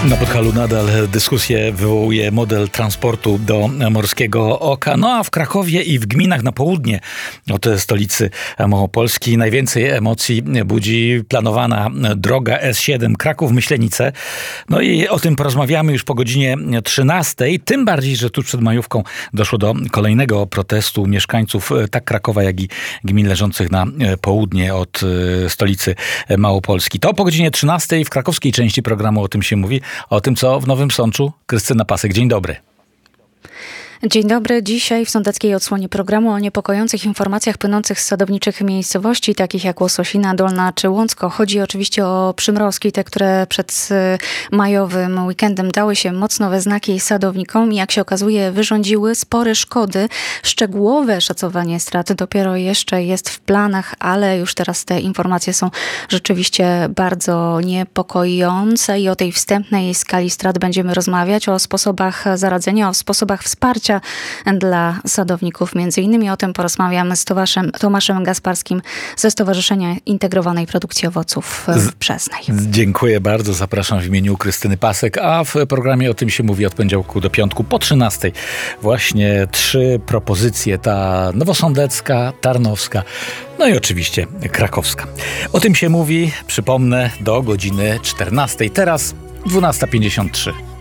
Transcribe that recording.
Na Podhalu nadal dyskusję wywołuje model transportu do Morskiego Oka. No a w Krakowie i w gminach na południe od stolicy Małopolski najwięcej emocji budzi planowana droga S7 Kraków-Myślenice. No i o tym porozmawiamy już po godzinie 13. Tym bardziej, że tuż przed majówką doszło do kolejnego protestu mieszkańców tak Krakowa, jak i gmin leżących na południe od stolicy Małopolski. To po godzinie 13 w krakowskiej części programu O tym się mówi. O tym, co w Nowym Sączu. Krystyna Pasek, dzień dobry. Dzień dobry. Dzisiaj w sądeckiej odsłonie programu o niepokojących informacjach płynących z sadowniczych miejscowości, takich jak Łososina, Dolna czy Łącko. Chodzi oczywiście o przymrozki, te, które przed majowym weekendem dały się mocno we znaki sadownikom i jak się okazuje wyrządziły spore szkody. Szczegółowe szacowanie strat dopiero jeszcze jest w planach, ale już teraz te informacje są rzeczywiście bardzo niepokojące i o tej wstępnej skali strat będziemy rozmawiać, o sposobach zaradzenia, o sposobach wsparcia dla sadowników. Między innymi o tym porozmawiamy z Tomaszem Gasparskim ze Stowarzyszenia Integrowanej Produkcji Owoców w Przesnej. Dziękuję bardzo. Zapraszam w imieniu Krystyny Pasek, a w programie O tym się mówi od poniedziałku do piątku po 13. Właśnie 3 propozycje. Ta nowosądecka, tarnowska, no i oczywiście krakowska. O tym się mówi, przypomnę, do godziny 14. Teraz 12:53.